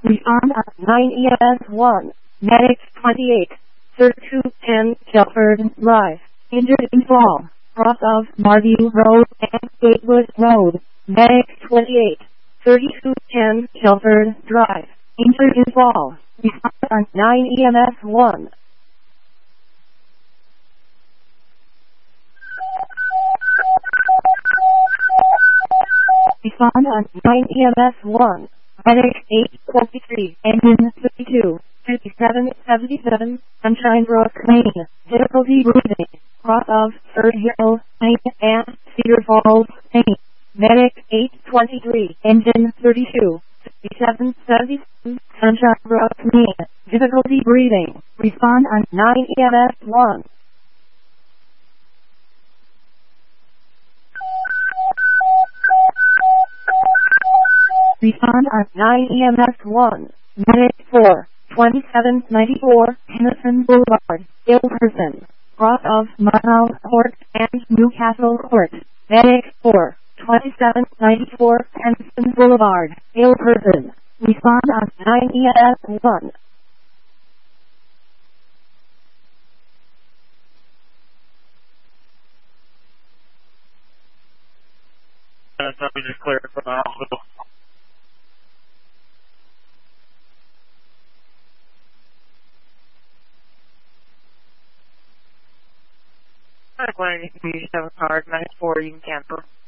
Respond at 9 EMS 1. Medic 28. 3210 Telford Drive. Injured in fall. Cross of Marview Road and Gatewood Road. Medic 28. 3210 Telford Drive. Injured in fall. Respond at 9 EMS 1. Respond on 9 EMS 1. Medic 823, engine 52, 5777, Sunshine Brook, Maine. Difficulty breathing. Cross of Third Hill, Maine, and Cedar Falls, Maine. Medic 823, engine 32, 5777, Sunshine Brook, Maine. Difficulty breathing. Respond on 9 EMS 1. Respond on 9 EMS 1. Medic 4, 2794, Henderson Boulevard, Ilperson. Cross of Marnell Court and Newcastle Court. Medic 4, 2794, Henderson Boulevard, Ilperson. Respond on 9 EMS 1. Let me just clear it from the hospital. Alright, when you have a card, 94, you can cancel.